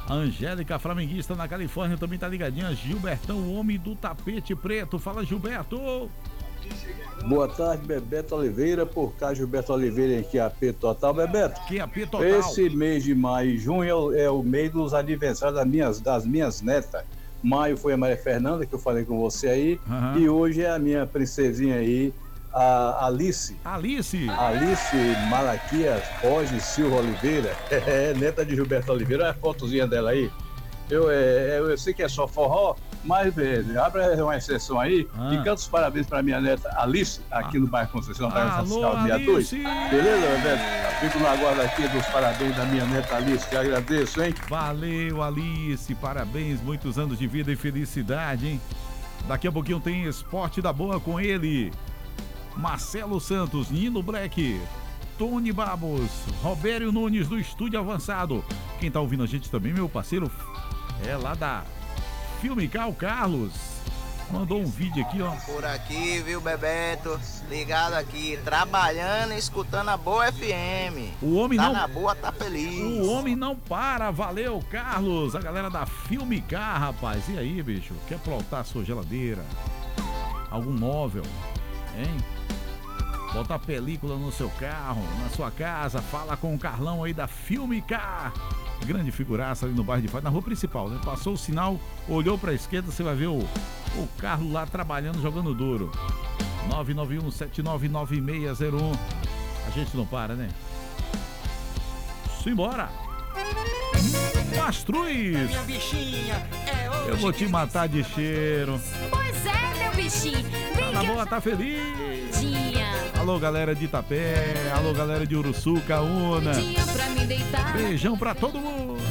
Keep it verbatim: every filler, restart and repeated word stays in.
A Angélica, flamenguista na Califórnia, também tá ligadinha. Gilbertão, o homem do tapete preto. Fala, Gilberto. Boa tarde, Bebeto Oliveira. Por cá, Gilberto Oliveira aqui, A P Total. Bebeto, que A P Total? Esse mês de maio e junho é o, é o mês dos aniversários das minhas, das minhas netas. Maio foi a Maria Fernanda, que eu falei com você aí. Uhum. E hoje é a minha princesinha aí, a Alice. Alice? Alice Malaquias Borges Silva Oliveira. É, neta de Gilberto Oliveira. Olha a fotozinha dela aí. Eu, é, eu sei que é só forró, mas é, abre uma exceção aí ah. e canta os parabéns para minha neta Alice, aqui ah. no bairro Conceição, da Fiscal sessenta e dois. Beleza, Bebeto? Fico no aguardo aqui dos parabéns da minha neta Alice, que agradeço, hein? Valeu, Alice, parabéns, muitos anos de vida e felicidade, hein? Daqui a pouquinho tem Esporte da Boa com ele, Marcelo Santos, Nino Black, Tony Babos, Robério Nunes do Estúdio Avançado. Quem tá ouvindo a gente também, meu parceiro, é lá da Filme Car, Carlos. Mandou um vídeo aqui, ó. Por aqui, viu, Bebeto? Ligado aqui, trabalhando e escutando a Boa F M. O homem tá não... na boa, tá feliz. O homem não para, valeu, Carlos. A galera da Filme Car, rapaz. E aí, bicho? Quer plotar a sua geladeira? Algum móvel? Hein? Botar película no seu carro, na sua casa, fala com o Carlão aí da Filme Car. Grande figuraça ali no bairro de Fátima, na rua principal, né? Passou o sinal, olhou pra esquerda, você vai ver o, o carro lá trabalhando, jogando duro. nove nove um sete nove nove seis zero um. A gente não para, né? Simbora! Mastruz! Minha bichinha, é hoje. Eu vou te matar de cheiro. Pois é, meu bichinho. Tá na boa, tá feliz. Dia. Alô, galera de Itapé. Alô, galera de Uruçuca, Una. Dia pra me deitar. Beijão pra todo mundo.